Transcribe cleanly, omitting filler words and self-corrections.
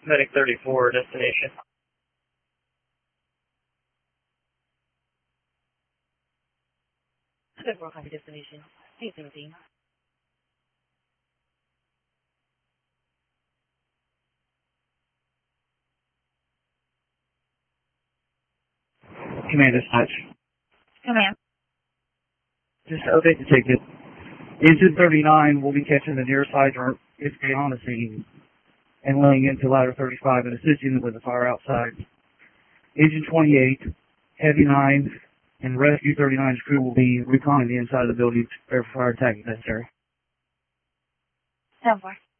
Medic 34, destination. 34, copy destination. 817. Command dispatch. Command. Just update the ticket. Engine 39 will be catching the nearest hydrant if beyond the scene and laying into ladder 35 and assisting with the fire outside. Engine 28, Heavy 9, and Rescue 39's crew will be reconning the inside of the building to prepare for fire attack if necessary. 74.